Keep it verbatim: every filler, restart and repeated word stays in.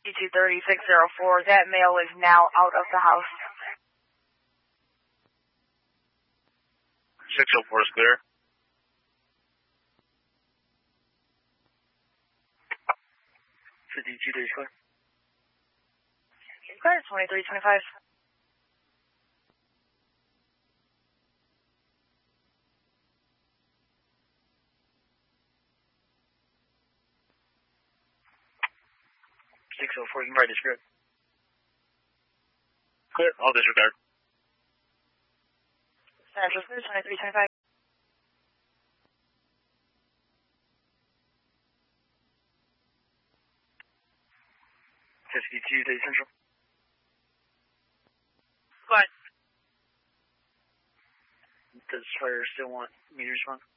fifty-two thirty, six oh four. That male is now out of the house. six oh four is clear. fifty-two thirty clear. Clear, twenty-three twenty-five. six oh four, you can probably disregard. Clear, I'll disregard. Central clear, twenty-three twenty-five. fifty-two thirty central. Go ahead. Does fire still want me to respond?